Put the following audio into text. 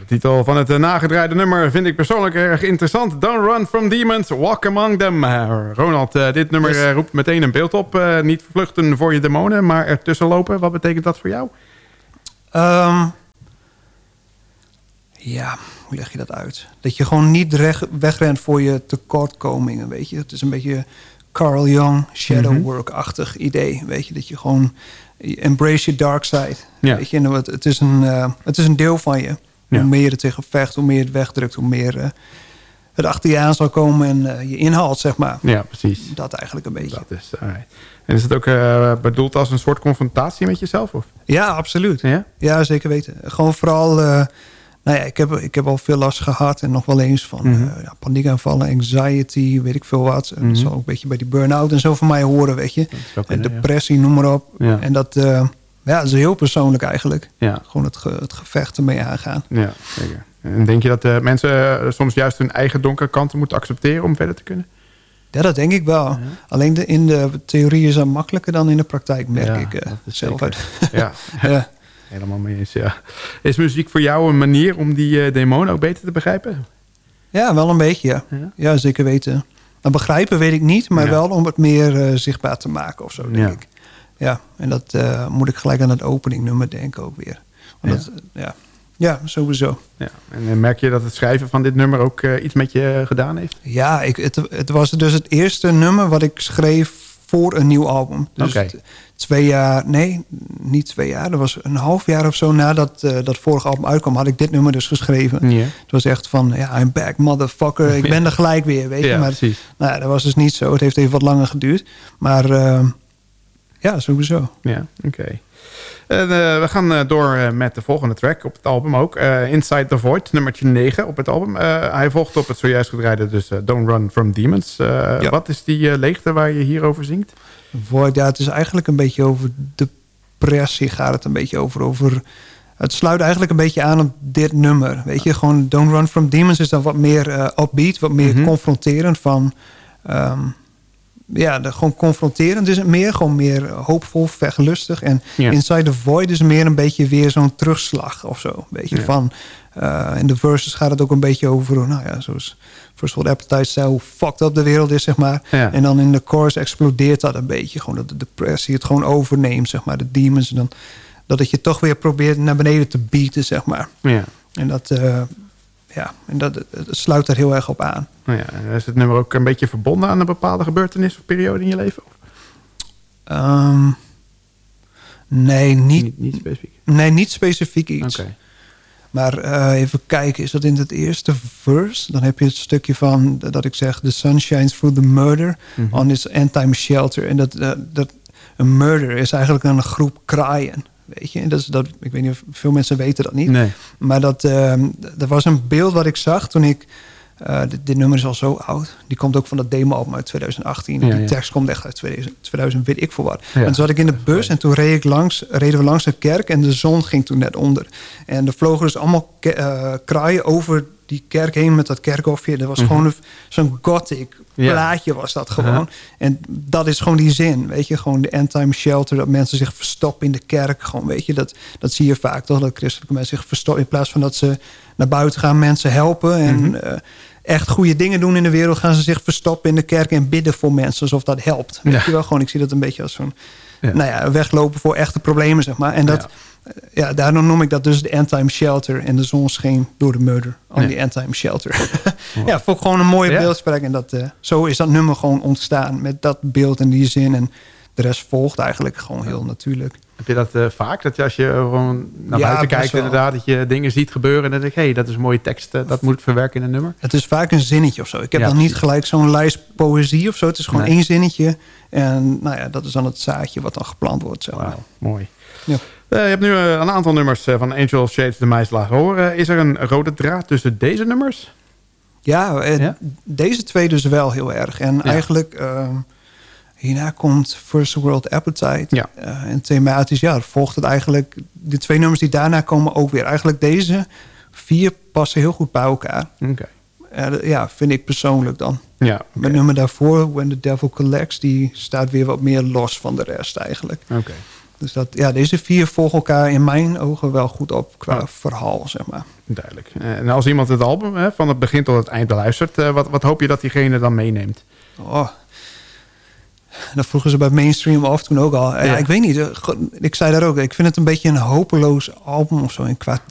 titel van het nagedraaide nummer vind ik persoonlijk erg interessant. Don't run from demons, walk among them. Ronald, dit nummer roept meteen een beeld op. Niet vluchten voor je demonen, maar ertussen lopen. Wat betekent dat voor jou? Ja, hoe leg je dat uit? Dat je gewoon niet wegrent voor je tekortkomingen, weet je. Het is een beetje Carl Jung, shadowwork-achtig idee, weet je. Dat je gewoon embrace your dark side, weet je. En het is een deel van je. Hoe meer je er tegen vecht, hoe meer je het wegdrukt, hoe meer het achter je aan zal komen en je inhaalt, zeg maar. Ja, precies. Dat eigenlijk een beetje. Dat is, en is het ook bedoeld als een soort confrontatie met jezelf? Of? Ja, absoluut. Ja? Ja, zeker weten. Gewoon vooral... ik heb al veel last gehad en nog wel eens van paniekaanvallen, anxiety, weet ik veel wat. En dat zal ook een beetje bij die burn-out en zo van mij horen, weet je. En depressie, noem maar op. Ja. En dat is heel persoonlijk eigenlijk. Ja. Gewoon het gevecht ermee aangaan. Ja, zeker. En denk je dat mensen soms juist hun eigen donkere kanten moeten accepteren om verder te kunnen? Ja, dat denk ik wel. Ja. Alleen in de theorie is dat makkelijker dan in de praktijk, merk ik zelf uit. Ja. Ja. Helemaal mee eens, ja. Is muziek voor jou een manier om die demonen ook beter te begrijpen? Ja, wel een beetje, ja. Ja, zeker weten. Nou, begrijpen weet ik niet, maar wel om het meer zichtbaar te maken of zo, denk ik. Ja, en dat moet ik gelijk aan het openingnummer denken ook weer. Want ja, sowieso. Ja. En merk je dat het schrijven van dit nummer ook iets met je gedaan heeft? Ja, het was dus het eerste nummer wat ik schreef voor een nieuw album. Dus 2 jaar, nee, niet 2 jaar. Dat was een half jaar of zo nadat dat vorige album uitkwam, had ik dit nummer dus geschreven. Yeah. Het was echt van, I'm back, motherfucker. Ik ben er gelijk weer, weet je. Maar dat was dus niet zo. Het heeft even wat langer geduurd. Maar sowieso. Ja, oké. We gaan door met de volgende track op het album ook. Inside the Void, nummertje 9 op het album. Hij volgt op het zojuist gedraaide, dus Don't Run From Demons. Wat is die leegte waar je hierover zingt? Void, het is eigenlijk een beetje over depressie gaat het een beetje over. Het sluit eigenlijk een beetje aan op dit nummer. Weet je, gewoon Don't Run From Demons is dan wat meer upbeat, wat meer confronterend van... gewoon confronterend is het meer. Gewoon meer hoopvol, vechtlustig. En Inside the Void is meer een beetje weer zo'n terugslag of zo. Weet je, van... in de verses gaat het ook een beetje over... zoals First World Appetite zei, hoe fucked up de wereld is, zeg maar. Ja. En dan in de chorus explodeert dat een beetje. Gewoon dat de depressie het gewoon overneemt, zeg maar. De demons. En dan dat het je toch weer probeert naar beneden te beaten, zeg maar. Ja. En dat... het sluit er heel erg op aan. Is het nummer ook een beetje verbonden aan een bepaalde gebeurtenis of periode in je leven? Nee, niet specifiek. Nee, niet specifiek iets. Okay. Maar even kijken, is dat in het eerste verse? Dan heb je het stukje van dat ik zeg... The sun shines through the murder on its end-time shelter. En dat een murder is eigenlijk een groep kraaien. Weet je, ik weet niet of veel mensen weten dat niet. Nee. Maar dat was een beeld wat ik zag toen ik... dit nummer is al zo oud. Die komt ook van dat demo-album uit 2018. Die tekst komt echt uit 2000, weet ik voor wat. Ja. En toen zat ik in de bus en toen reden we langs een kerk... en de zon ging toen net onder. En er vlogen dus allemaal kraaien over die kerk heen met dat kerkhofje. Dat was gewoon zo'n gothic plaatje was dat gewoon. En dat is gewoon die zin, weet je. Gewoon de end-time shelter, dat mensen zich verstoppen in de kerk. Gewoon, weet je, dat zie je vaak toch, dat christelijke mensen zich verstoppen... in plaats van dat ze naar buiten gaan, mensen helpen... en echt goede dingen doen in de wereld... gaan ze zich verstoppen in de kerk en bidden voor mensen... alsof dat helpt. Weet je wel, gewoon, ik zie dat een beetje als zo'n... weglopen voor echte problemen, zeg maar. En dat... daarom noem ik dat dus de end-time shelter. En de zon scheen door de murder on the end-time shelter. Ja, vond ik gewoon een mooie beeldspraak. En zo is dat nummer gewoon ontstaan. Met dat beeld en die zin. En de rest volgt eigenlijk gewoon heel natuurlijk. Heb je dat vaak? Dat als je gewoon naar buiten kijkt inderdaad... dat je dingen ziet gebeuren... en dan denk je, dat is een mooie tekst. Dat moet ik verwerken in een nummer. Het is vaak een zinnetje of zo. Ik heb dan niet gelijk zo'n lijst poëzie of zo. Het is gewoon één zinnetje. En dat is dan het zaadje wat dan geplant wordt. Zo. Wauw, mooi. Ja. Je hebt nu een aantal nummers van Angel Shades de Meis laten horen. Is er een rode draad tussen deze nummers? Ja, deze twee dus wel heel erg. En eigenlijk... hierna komt First World Appetite. Ja. En thematisch, volgt het eigenlijk... de 2 nummers die daarna komen ook weer. Eigenlijk deze 4 passen heel goed bij elkaar. Okay. Vind ik persoonlijk dan. Ja, okay. Met nummer daarvoor, When the Devil Collects... die staat weer wat meer los van de rest eigenlijk. Oké. Dus deze 4 volgen elkaar in mijn ogen wel goed op qua verhaal, zeg maar. Duidelijk. En als iemand het album van het begin tot het eind beluistert, wat hoop je dat diegene dan meeneemt? Dat vroegen ze bij Mainstream af toen ook al. Ja, ik weet niet. Ik zei daar ook. Ik vind het een beetje een hopeloos album of zo. En qua